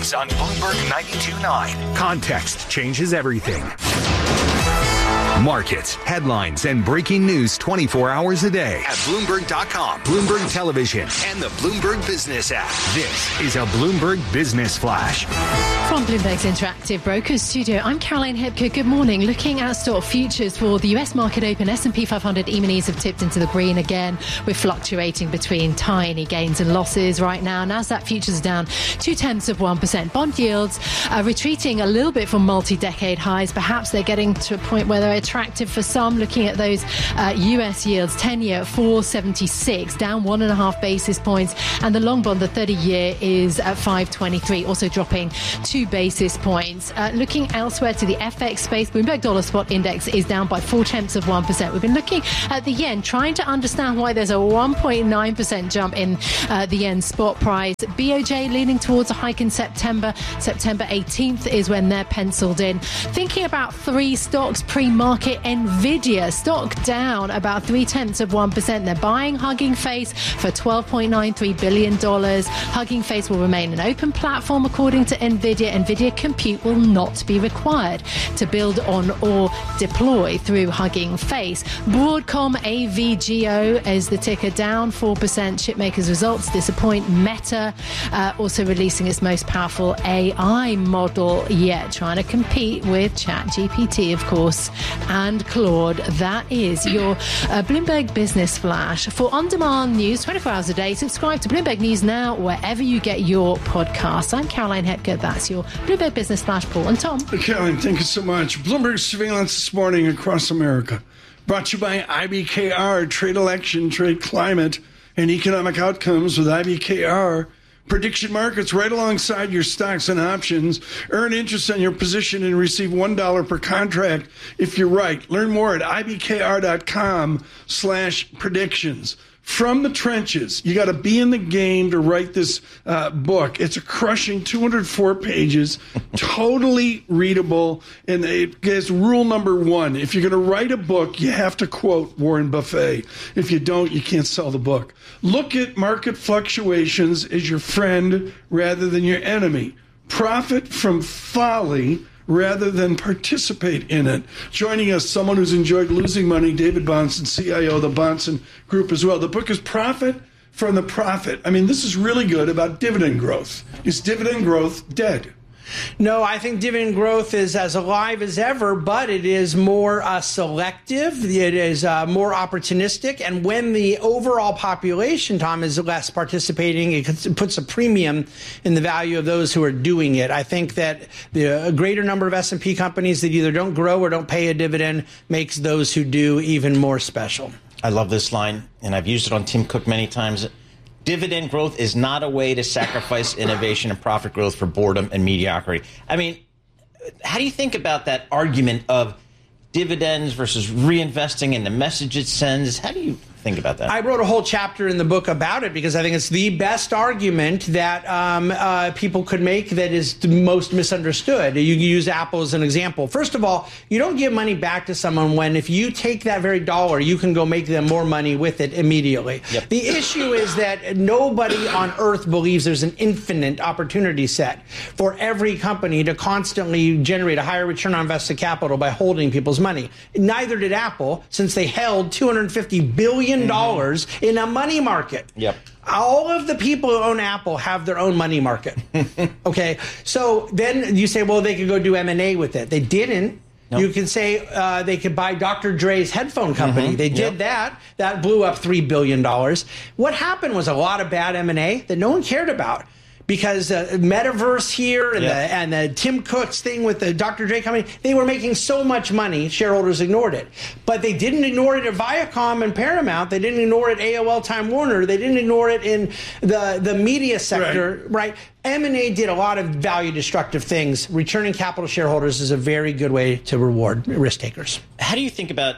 News on Bloomberg 92.9. Context changes everything. Markets, headlines, and breaking news 24 hours a day at Bloomberg.com, Bloomberg Television, and the Bloomberg Business app. This is a Bloomberg Business Flash. From Bloomberg's Interactive Brokers Studio, I'm Caroline Hepker. Good morning. Looking at stock futures for the US market open, S&P 500 E-minis have tipped into the green again. We're fluctuating between tiny gains and losses right now. Nasdaq futures are down 0.2%. Bond yields are retreating a little bit from multi-decade highs. Perhaps they're getting to a point where they're attractive for some. Looking at those US yields, 10-year at 4.76, down 1.5 basis points. And the long bond, the 30-year, is at 5.23, also dropping 2 basis points. Looking elsewhere to the FX space, Bloomberg Dollar Spot Index is down by 0.4%. We've been looking at the yen, trying to understand why there's a 1.9% jump in the yen spot price. BOJ leaning towards a hike in September. September 18th is when they're penciled in. Thinking about three stocks pre-market, Nvidia stock down about 0.3%. They're buying Hugging Face for $12.93 billion. Hugging Face will remain an open platform according to Nvidia. Nvidia Compute will not be required to build on or deploy through Hugging Face. Broadcom AVGO is the ticker, down 4%. Chipmakers results disappoint. Meta also releasing its most powerful AI model yet, trying to compete with ChatGPT, of course, and Claude. That is your Bloomberg Business Flash. For on-demand news 24 hours a day, subscribe to Bloomberg News Now wherever you get your podcasts. I'm Caroline Hepker. That's your Bloomberg Business Flash. Paul and Tom. Caroline, thank you so much. Bloomberg surveillance this morning across America. Brought to you by IBKR, Trade Election, Trade Climate, and Economic Outcomes with IBKR. Prediction markets right alongside your stocks and options. Earn interest on your position and receive $1 per contract if you're right. Learn more at ibkr.com/predictions. From the trenches, you got to be in the game to write this book. It's a crushing 204 pages, totally readable, and it has rule number 1. If you're going to write a book, you have to quote Warren Buffett. If you don't, you can't sell the book. Look at market fluctuations as your friend rather than your enemy. Profit from folly rather than participate in it. Joining us, someone who's enjoyed losing money, David Bahnsen, CIO of the Bahnsen Group as well. The book is Profit from the Profit. I mean, this is really good about dividend growth. Is dividend growth dead? No, I think dividend growth is as alive as ever, but it is more selective. It is more opportunistic. And when the overall population, Tom, is less participating, it puts a premium in the value of those who are doing it. I think that the greater number of S&P companies that either don't grow or don't pay a dividend makes those who do even more special. I love this line, and I've used it on Tim Cook many times. Dividend growth is not a way to sacrifice innovation and profit growth for boredom and mediocrity. I mean, how do you think about that argument of dividends versus reinvesting and the message it sends? How do you think about that? I wrote a whole chapter in the book about it because I think it's the best argument that people could make that is the most misunderstood. You use Apple as an example. First of all, you don't give money back to someone when if you take that very dollar, you can go make them more money with it immediately. Yep. The issue is that nobody on earth believes there's an infinite opportunity set for every company to constantly generate a higher return on invested capital by holding people's money. Neither did Apple, since they held $250 billion in a money market. Yep. All of the people who own Apple have their own money market. Okay. So then you say, well, they could go do M&A with it. They didn't. Nope. You can say they could buy Dr. Dre's headphone company. They did that. That blew up $3 billion. What happened was a lot of bad M&A that no one cared about. Because Metaverse here and the Tim Cook's thing with the Dr. Dre company, they were making so much money, shareholders ignored it. But they didn't ignore it at Viacom and Paramount. They didn't ignore it at AOL Time Warner. They didn't ignore it in the media sector, right? M&A did a lot of value-destructive things. Returning capital to shareholders is a very good way to reward risk takers. How do you think about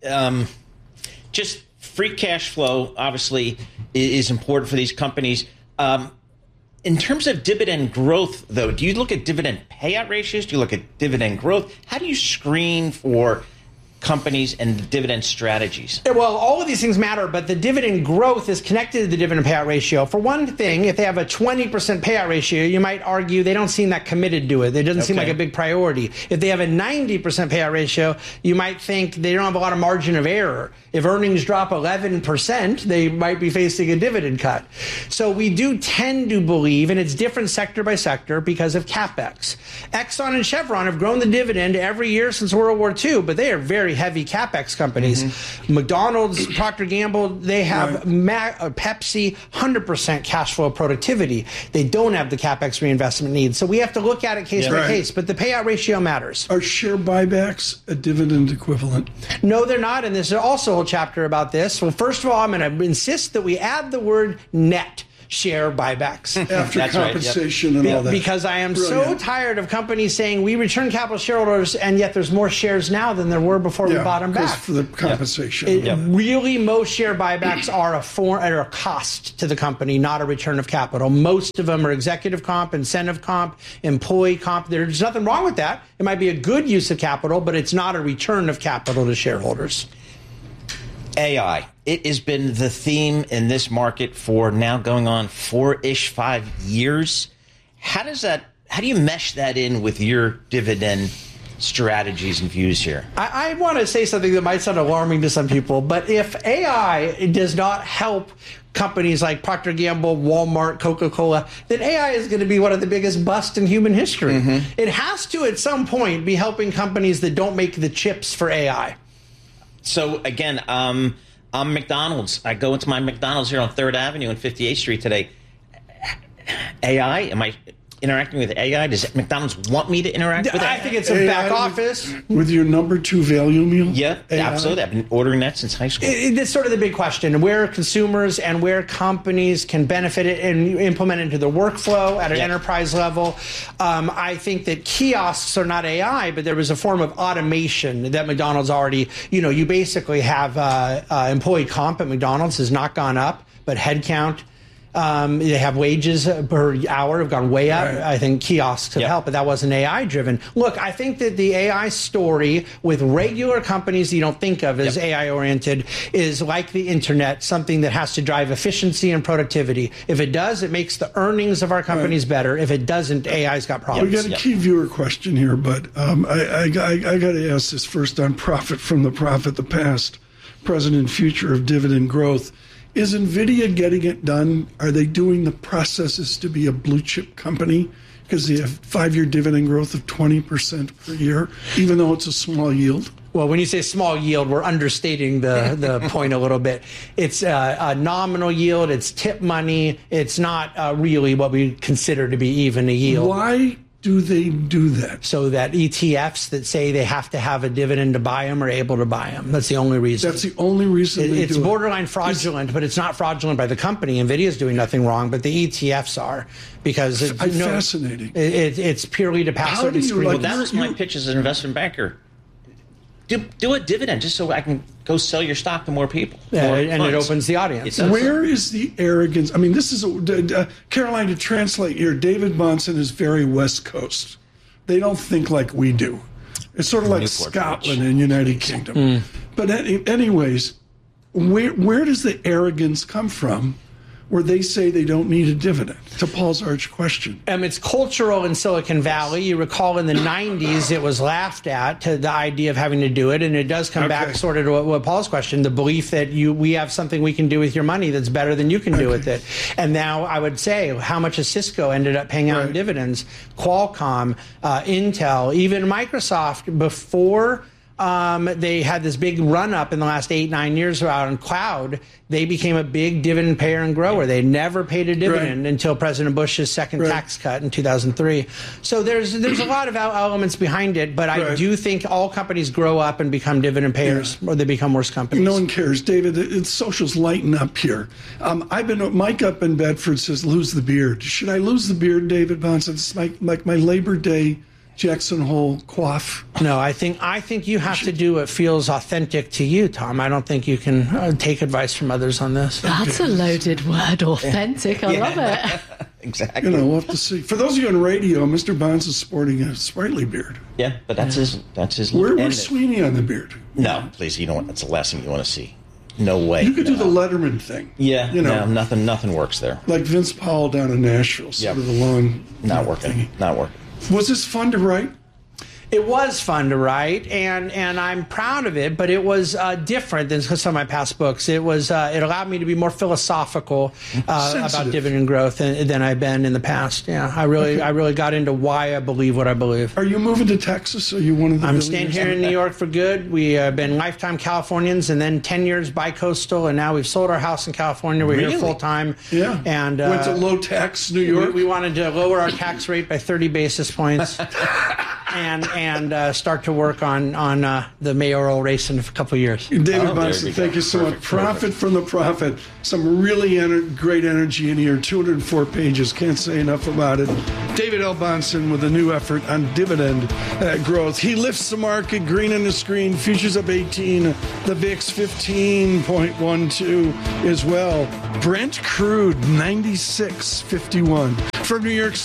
just free cash flow, obviously, is important for these companies. In terms of dividend growth, though, do you look at dividend payout ratios? Do you look at dividend growth? How do you screen for companies and dividend strategies? Well, all of these things matter, but the dividend growth is connected to the dividend payout ratio. For one thing, if they have a 20% payout ratio, you might argue they don't seem that committed to it. It doesn't seem like a big priority. If they have a 90% payout ratio, you might think they don't have a lot of margin of error. If earnings drop 11%, they might be facing a dividend cut. So we do tend to believe, and it's different sector by sector because of CapEx. Exxon and Chevron have grown the dividend every year since World War II, but they are very heavy CapEx companies. McDonald's, Procter & Gamble, they have Pepsi, 100% cash flow productivity. They don't have the CapEx reinvestment needs. So we have to look at it case by case, but the payout ratio matters. Are share buybacks a dividend equivalent? No, they're not, and there's also a whole chapter about this. Well, first of all, I'm going to insist that we add the word net share buybacks after compensation and all that. Because I am so tired of companies saying we return capital to shareholders, and yet there's more shares now than there were before we bought them back. For the compensation. Really, most share buybacks are a cost to the company, not a return of capital. Most of them are executive comp, incentive comp, employee comp. There's nothing wrong with that. It might be a good use of capital, but it's not a return of capital to shareholders. AI. It has been the theme in this market for now going on 5 years. How do you mesh that in with your dividend strategies and views here? I want to say something that might sound alarming to some people, but if AI does not help companies like Procter & Gamble, Walmart, Coca-Cola, then AI is going to be one of the biggest busts in human history. It has to, at some point, be helping companies that don't make the chips for AI. So, again, I'm McDonald's. I go into my McDonald's here on 3rd Avenue and 58th Street today. AI? Am I interacting with AI? Does McDonald's want me to interact with AI? I think it's a back office. With your number 2 value meal? Yeah, absolutely. I've been ordering that since high school. It's sort of the big question, where consumers and where companies can benefit it and implement it into their workflow at an enterprise level. I think that kiosks are not AI, but there was a form of automation that McDonald's already, you basically have employee comp at McDonald's has not gone up, but headcount. They have wages per hour have gone way up. Right. I think kiosks have helped, but that wasn't AI driven. Look, I think that the AI story with regular companies that you don't think of as AI oriented is like the internet, something that has to drive efficiency and productivity. If it does, it makes the earnings of our companies better. If it doesn't, AI's got problems. We got a key viewer question here, but I got to ask this first on profit from the profit, the past, present, and future of dividend growth. Is NVIDIA getting it done? Are they doing the processes to be a blue chip company? Because they have 5-year dividend growth of 20% per year, even though it's a small yield? Well, when you say small yield, we're understating the point a little bit. It's a nominal yield. It's tip money. It's not really what we consider to be even a yield. Why do they do that? So that ETFs that say they have to have a dividend to buy them are able to buy them. That's the only reason. That's the only reason they it's borderline fraudulent, but it's not fraudulent by the company. NVIDIA's doing nothing wrong, but the ETFs are. Because it's fascinating. It's purely to passively screen. Well, that was my pitch as an investment banker. Do a dividend just so I can go sell your stock to more people. And it opens the audience. Where is the arrogance? I mean, this is, Caroline, to translate here, David Bahnsen is very West Coast. They don't think like we do. It's sort of like Scotland and United Kingdom. But anyways, where does the arrogance come from where they say they don't need a dividend? To Paul's arch question. It's cultural in Silicon Valley. You recall in the 90s, it was laughed at, to the idea of having to do it. And it does come back sort of to what Paul's question, the belief that we have something we can do with your money that's better than you can do with it. And now I would say, how much has Cisco ended up paying out in dividends? Qualcomm, Intel, even Microsoft, before they had this big run-up in the last 8-9 years out on cloud, they became a big dividend payer and grower. They never paid a dividend until President Bush's second tax cut in 2003. So there's a lot of elements behind it, but I do think all companies grow up and become dividend payers, or they become worse companies. No one cares. David, socials lighten up here. Mike up in Bedford says, lose the beard. Should I lose the beard, David Bahnsen? It's like my Labor Day Jackson Hole quaff? No, I think you have to do what feels authentic to you, Tom. I don't think you can take advice from others on this. That's a loaded word, authentic. I love it. Exactly. We'll have to see. For those of you on radio, Mr. Bonds is sporting a sprightly beard. Yeah, but that's his. Where's Sweeney on the beard? No, please. You know what? That's the last thing you want to see. No way. You could do the Letterman thing. Yeah. No, nothing works there. Like Vince Powell down in Nashville. Sort of the long. Not working. Thingy. Not working. Was this fun to write? It was fun to write, and I'm proud of it, but it was different than some of my past books. It was it allowed me to be more philosophical about dividend growth than I've been in the past. Yeah, I really got into why I believe what I believe. Are you moving to Texas? Are you one of the I'm staying here in New York for good. We have been lifetime Californians and then 10 years bi-coastal, and now we've sold our house in California. We're here full-time. Yeah. And went to low-tax New York. We wanted to lower our tax rate by 30 basis points. And start to work on the mayoral race in a couple of years. David Bahnsen, thank you so much. Profit from the Profit. Some really great energy in here. 204 pages. Can't say enough about it. David L. Bahnsen with a new effort on dividend growth. He lifts the market. Green on the screen. Futures up 18. The VIX 15.12 as well. Brent crude 96.51. From New York